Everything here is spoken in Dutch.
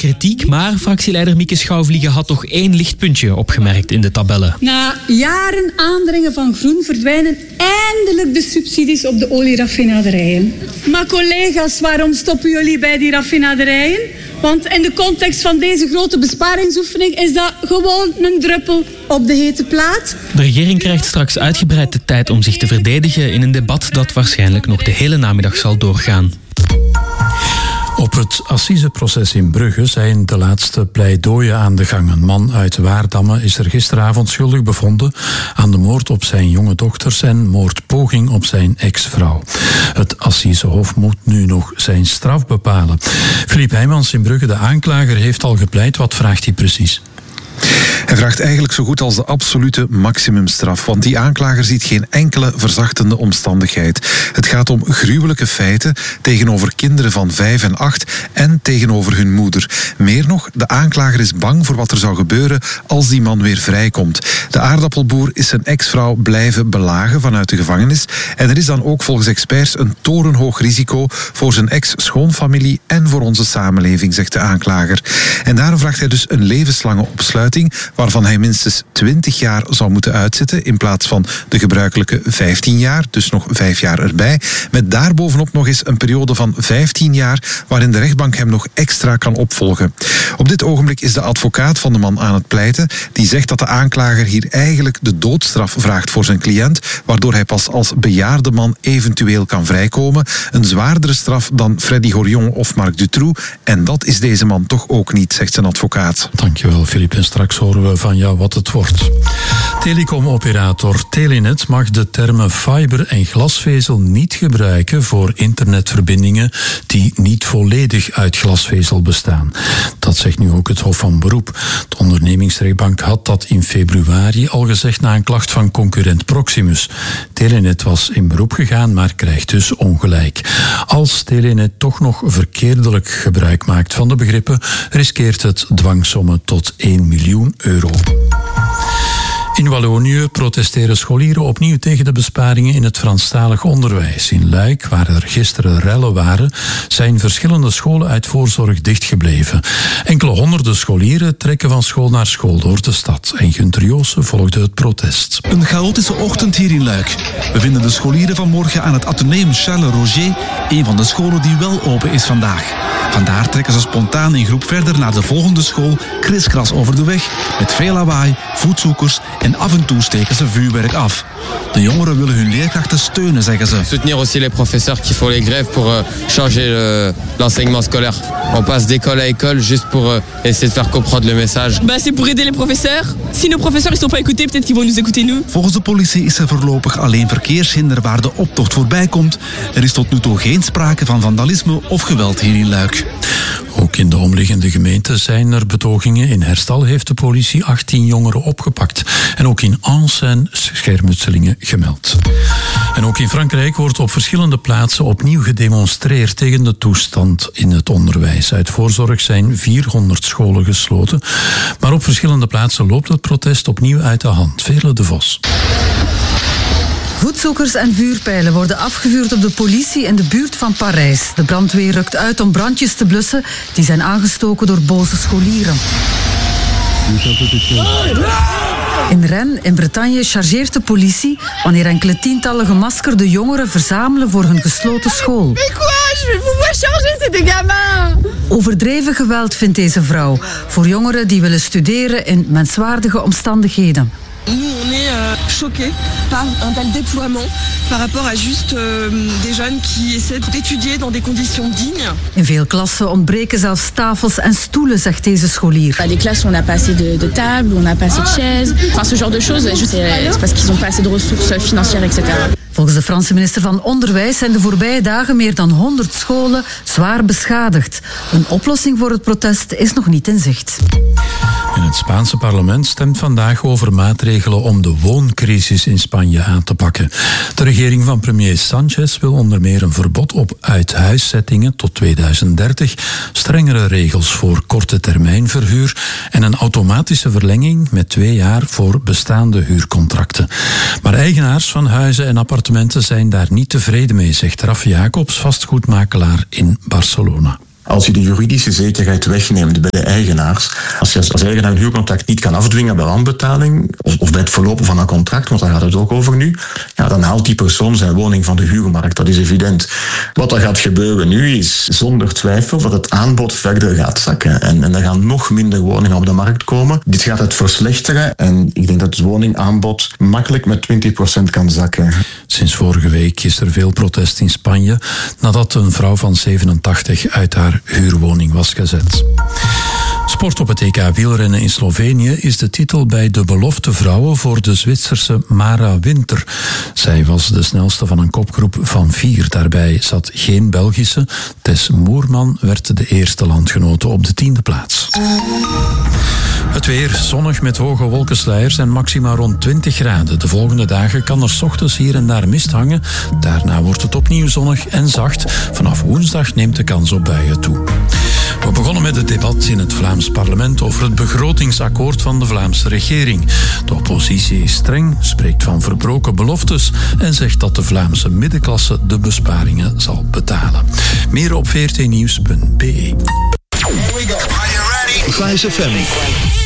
kritiek, maar fractieleider Mieke Schouwvliegen had toch 1 lichtpuntje opgemerkt in de tabellen. Na jaren aandringen van Groen verdwijnen eindelijk de subsidies op de olieraffinaderijen. Maar collega's, waarom stoppen jullie bij die raffinaderijen? Want in de context van deze grote besparingsoefening is dat gewoon een druppel op de hete plaat. De regering krijgt straks uitgebreid de tijd om zich te verdedigen in een debat dat waarschijnlijk nog de hele namiddag zal doorgaan. Op het assiseproces in Brugge zijn de laatste pleidooien aan de gang. Een man uit Waardamme is er gisteravond schuldig bevonden aan de moord op zijn jonge dochters en moordpoging op zijn ex-vrouw. Het assisehof moet nu nog zijn straf bepalen. Philippe Heijmans in Brugge, de aanklager, heeft al gepleit. Wat vraagt hij precies? Hij vraagt eigenlijk zo goed als de absolute maximumstraf, want die aanklager ziet geen enkele verzachtende omstandigheid. Het gaat om gruwelijke feiten tegenover kinderen van 5 en 8 en tegenover hun moeder. Meer nog, de aanklager is bang voor wat er zou gebeuren als die man weer vrijkomt. De aardappelboer is zijn ex-vrouw blijven belagen vanuit de gevangenis en er is dan ook volgens experts een torenhoog risico voor zijn ex-schoonfamilie en voor onze samenleving, zegt de aanklager. En daarom vraagt hij dus een levenslange opsluiting, waarvan hij minstens 20 jaar zou moeten uitzitten in plaats van de gebruikelijke 15 jaar, dus nog 5 jaar erbij, met daarbovenop nog eens een periode van 15 jaar waarin de rechtbank hem nog extra kan opvolgen. Op dit ogenblik is de advocaat van de man aan het pleiten, die zegt dat de aanklager hier eigenlijk de doodstraf vraagt voor zijn cliënt, waardoor hij pas als bejaarde man eventueel kan vrijkomen. Een zwaardere straf dan Freddy Horion of Marc Dutroux, en dat is deze man toch ook niet, zegt zijn advocaat. Dankjewel, Philippe. En straks horen we van jou wat het wordt. Telecomoperator Telenet mag de termen fiber en glasvezel niet gebruiken voor internetverbindingen die niet volledig uit glasvezel bestaan. Dat zegt nu ook het Hof van Beroep. De ondernemingsrechtbank had dat in februari al gezegd na een klacht van concurrent Proximus. Telenet was in beroep gegaan, maar krijgt dus ongelijk. Als Telenet toch nog verkeerdelijk gebruik maakt van de begrippen, riskeert het dwangsommen tot 1 miljoen euro. In Wallonië protesteren scholieren opnieuw tegen de besparingen in het Franstalig onderwijs. In Luik, waar er gisteren rellen waren, zijn verschillende scholen uit voorzorg dichtgebleven. Enkele honderden scholieren trekken van school naar school door de stad. En Gunther Joossen volgde het protest. Een chaotische ochtend hier in Luik. We vinden de scholieren vanmorgen aan het Atheneum Charles Roger, een van de scholen die wel open is vandaag. Vandaar trekken ze spontaan in groep verder naar de volgende school, kriskras over de weg, met veel lawaai, voetzoekers en af en toe steken ze vuurwerk af. De jongeren willen hun leerkrachten steunen, zeggen ze. Soutenir aussi les professeurs qui font les grèves pour changer l'enseignement scolaire. On passe d'école à école juste pour essayer de faire comprendre le message. C'est pour aider les professeurs. Si nos professeurs ne sont pas écoutés, peut-être qu'ils vont nous écouter nous. Volgens de politie is er voorlopig alleen verkeershinder waar de optocht voorbij komt. Er is tot nu toe geen sprake van vandalisme of geweld hier in Luik. Ook in de omliggende gemeenten zijn er betogingen. In Herstal heeft de politie 18 jongeren opgepakt. En ook in Ans zijn schermutselingen gemeld. En ook in Frankrijk wordt op verschillende plaatsen opnieuw gedemonstreerd tegen de toestand in het onderwijs. Uit voorzorg zijn 400 scholen gesloten. Maar op verschillende plaatsen loopt het protest opnieuw uit de hand. Veerle de Vos. Voetzoekers en vuurpijlen worden afgevuurd op de politie in de buurt van Parijs. De brandweer rukt uit om brandjes te blussen die zijn aangestoken door boze scholieren. In Rennes, in Bretagne, chargeert de politie wanneer enkele tientallen gemaskerde jongeren verzamelen voor hun gesloten school. Overdreven geweld vindt deze vrouw voor jongeren die willen studeren in menswaardige omstandigheden. Nous, on est choqués par un tel déploiement par rapport à juste des jeunes qui essaient d'étudier dans des conditions dignes. In veel klassen ontbreken zelfs tafels en stoelen, zegt deze scholier. Les classes, on n'a pas assez de tables, on n'a pas assez de chaises. Enfin, ce genre de choses, c'est parce qu'ils n'ont pas assez de ressources financières, etc. Volgens de Franse minister van Onderwijs zijn de voorbije dagen meer dan 100 scholen zwaar beschadigd. Een oplossing voor het protest is nog niet in zicht. En het Spaanse parlement stemt vandaag over maatregelen om de wooncrisis in Spanje aan te pakken. De regering van premier Sánchez wil onder meer een verbod op uithuiszettingen tot 2030, strengere regels voor korte termijn verhuur en een automatische verlenging met 2 jaar voor bestaande huurcontracten. Maar eigenaars van huizen en appartementen zijn daar niet tevreden mee, zegt Raf Jacobs, vastgoedmakelaar in Barcelona. Als je de juridische zekerheid wegneemt bij de eigenaars, als je als eigenaar een huurcontract niet kan afdwingen bij wanbetaling of bij het verlopen van een contract, want daar gaat het ook over nu, ja, dan haalt die persoon zijn woning van de huurmarkt. Dat is evident. Wat er gaat gebeuren nu is zonder twijfel dat het aanbod verder gaat zakken. En er gaan nog minder woningen op de markt komen. Dit gaat het verslechteren en ik denk dat het woningaanbod makkelijk met 20% kan zakken. Sinds vorige week is er veel protest in Spanje nadat een vrouw van 87 uit haar huurwoning was gezet. Sport op het EK wielrennen in Slovenië is de titel bij de belofte vrouwen voor de Zwitserse Mara Winter. Zij was de snelste van een kopgroep van 4. Daarbij zat geen Belgische. Tess Moerman werd de eerste landgenote op de 10e plaats. Het weer zonnig met hoge wolkensluiers en maxima rond 20 graden. De volgende dagen kan er 's ochtends hier en daar mist hangen. Daarna wordt het opnieuw zonnig en zacht. Vanaf woensdag neemt de kans op buien toe. We begonnen met het debat in het Vlaams parlement over het begrotingsakkoord van de Vlaamse regering. De oppositie is streng, spreekt van verbroken beloftes en zegt dat de Vlaamse middenklasse de besparingen zal betalen. Meer op vrtnieuws.be. Flash FM.